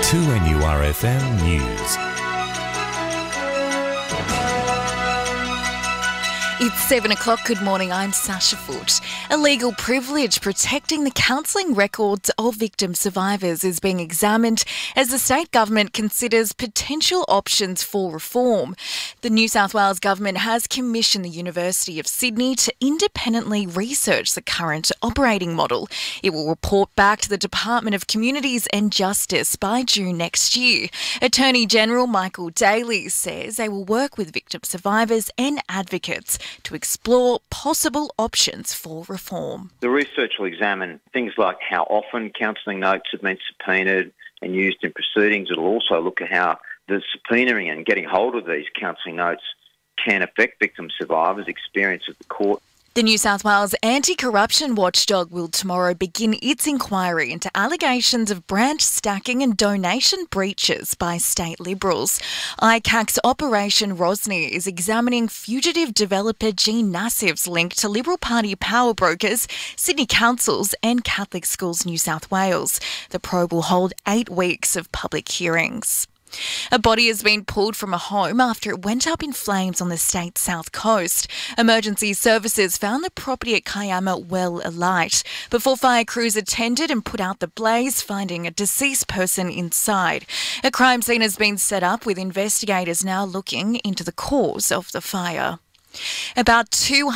2NURFM News. It's 7 o'clock. Good morning. I'm Sasha Foote. A legal privilege protecting the counselling records of victim survivors is being examined as the state government considers potential options for reform. The New South Wales government has commissioned the University of Sydney to independently research the current operating model. It will report back to the Department of Communities and Justice by June next year. Attorney General Michael Daly says they will work with victim survivors and advocates to explore possible options for reform. The research will examine things like how often counselling notes have been subpoenaed and used in proceedings. It will also look at how the subpoenaing and getting hold of these counselling notes can affect victim survivors' experience at the court. The New South Wales anti-corruption watchdog will tomorrow begin its inquiry into allegations of branch stacking and donation breaches by state Liberals. ICAC's Operation Rosny is examining fugitive developer Gene Nassif's link to Liberal Party power brokers, Sydney councils and Catholic Schools New South Wales. The probe will hold 8 weeks of public hearings. A body has been pulled from a home after it went up in flames on the state's south coast. Emergency services found the property at Kiama well alight before fire crews attended and put out the blaze, finding a deceased person inside. A crime scene has been set up with investigators now looking into the cause of the fire. About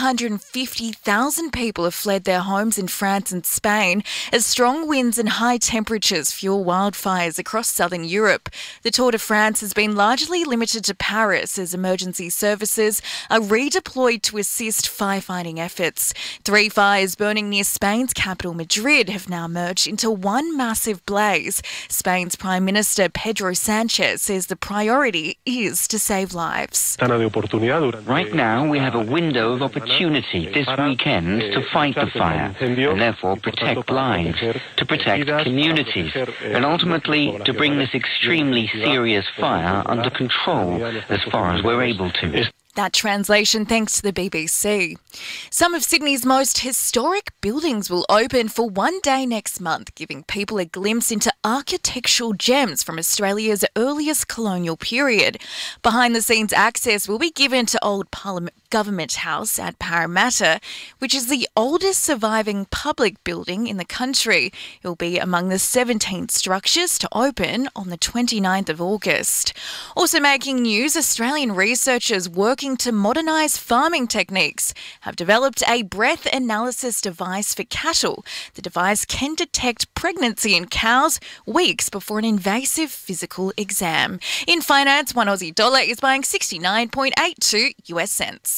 250,000 people have fled their homes in France and Spain as strong winds and high temperatures fuel wildfires across southern Europe. The Tour de France has been largely limited to Paris as emergency services are redeployed to assist firefighting efforts. 3 fires burning near Spain's capital Madrid have now merged into one massive blaze. Spain's Prime Minister Pedro Sanchez says the priority is to save lives. Right now, we have a window of opportunity this weekend to fight the fire and therefore protect lives, to protect communities, and ultimately to bring this extremely serious fire under control as far as we're able to. That translation thanks to the BBC. Some of Sydney's most historic buildings will open for one day next month, giving people a glimpse into architectural gems from Australia's earliest colonial period. Behind-the-scenes access will be given to Old Parliament Government House at Parramatta, which is the oldest surviving public building in the country. It will be among the 17 structures to open on the 29th of August. Also making news, Australian researchers working to modernise farming techniques have developed a breath analysis device for cattle. The device can detect pregnancy in cows weeks before an invasive physical exam. In finance, one Aussie dollar is buying 69.82 US cents.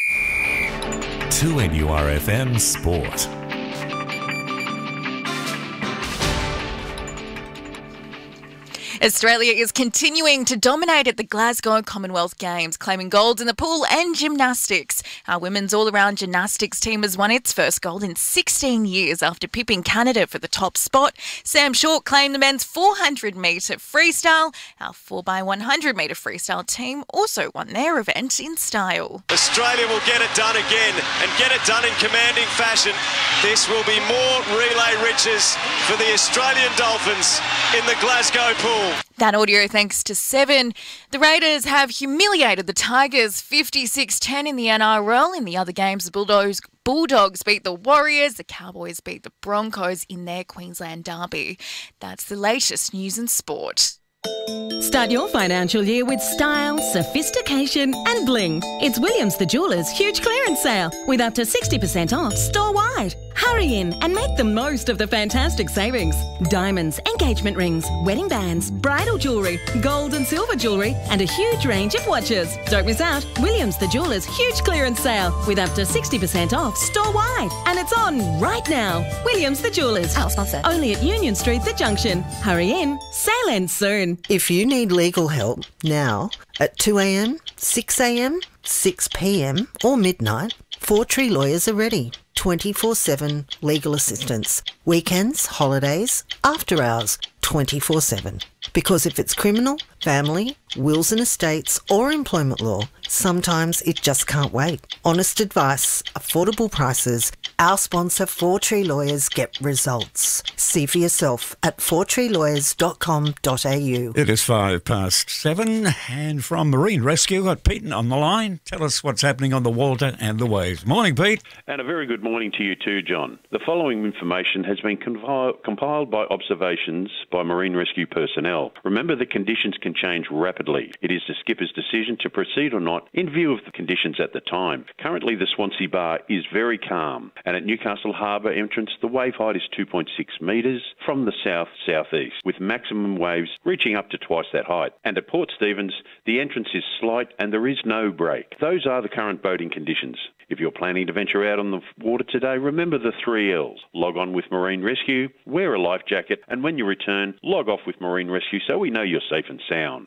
2NURFM Sport. Australia is continuing to dominate at the Glasgow Commonwealth Games, claiming golds in the pool and gymnastics. Our women's all-around gymnastics team has won its first gold in 16 years after pipping Canada for the top spot. Sam Short claimed the men's 400-metre freestyle. Our 4x100-metre freestyle team also won their event in style. Australia will get it done again and get it done in commanding fashion. This will be more relay riches for the Australian Dolphins in the Glasgow pool. That audio thanks to Seven. The Raiders have humiliated the Tigers 56-10 in the NRL. In the other games, the Bulldogs beat the Warriors. The Cowboys beat the Broncos in their Queensland derby. That's the latest news and sport. Start your financial year with style, sophistication and bling. It's Williams the Jeweller's huge clearance sale with up to 60% off store-wide. Hurry in and make the most of the fantastic savings. Diamonds, engagement rings, wedding bands, bridal jewellery, gold and silver jewellery and a huge range of watches. Don't miss out. Williams the Jeweller's huge clearance sale with up to 60% off store-wide. And it's on right now. Williams the Jeweller's. Our sponsor. Only at Union Street, The Junction. Hurry in. Sale ends soon. If you need legal help now at 2 a.m, 6 a.m, 6 p.m or midnight, Four Tree Lawyers are ready. 24/7 legal assistance. Weekends, holidays, after hours, 24/7. Because if it's criminal, family, wills and estates or employment law, sometimes it just can't wait. Honest advice, affordable prices. Our sponsor, Four Tree Lawyers, get results. See for yourself at fourtreelawyers.com.au. It is 7:05, and from Marine Rescue, got Pete on the line. Tell us what's happening on the water and the waves. Morning, Pete. And a very good morning to you too, John. The following information has been compiled by observations by Marine Rescue personnel. Remember, the conditions can change rapidly. It is the skipper's decision to proceed or not in view of the conditions at the time. Currently, the Swansea Bar is very calm, and at Newcastle Harbour entrance, the wave height is 2.6 metres from the south-southeast, with maximum waves reaching up to twice that height. And at Port Stephens, the entrance is slight and there is no break. Those are the current boating conditions. If you're planning to venture out on the water today, remember the 3 L's. Log on with Marine Rescue, wear a life jacket, and when you return, log off with Marine Rescue so we know you're safe and sound.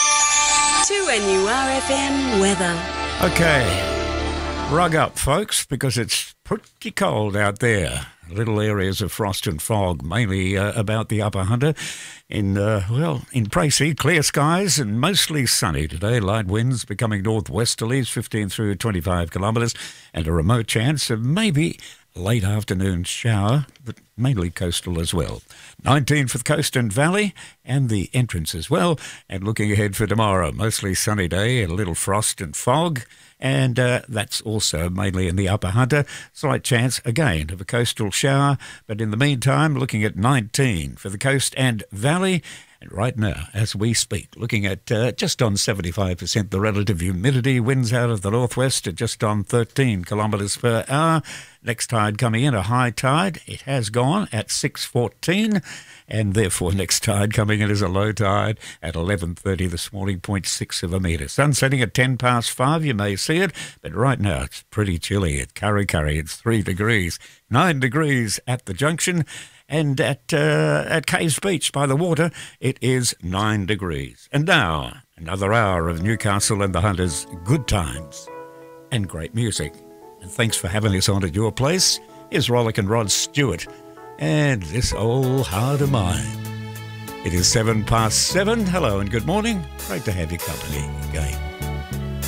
2NURFM weather. Okay, rug up, folks, because it's pretty cold out there. Little areas of frost and fog, mainly about the Upper Hunter. In Precy, clear skies and mostly sunny today. Light winds becoming northwesterlies, 15 through 25 kilometres, and a remote chance of maybe late afternoon shower, but mainly coastal as well. 19 for the coast and valley and the entrance as well. And looking ahead for tomorrow, mostly sunny day, a little frost and fog. And that's also mainly in the Upper Hunter. Slight chance, again, of a coastal shower. But in the meantime, looking at 19 for the coast and valley. And right now, as we speak, looking at just on 75% the relative humidity. Winds out of the northwest at just on 13 kilometres per hour. Next tide coming in, a high tide. It has gone at 6:14. And therefore, next tide coming in is a low tide at 11:30 this morning, 0.6 of a metre. Sun setting at 5:10. You may see it, but right now it's pretty chilly at Kurri Kurri. It's 3 degrees, 9 degrees at the junction, and at Caves Beach by the water, it is 9 degrees. And now, another hour of Newcastle and the Hunters' good times and great music. And thanks for having us on at your place. Here's Rollick and Rod Stewart and This Old Heart of Mine. It is 7:07. Hello and good morning. Great to have your company again.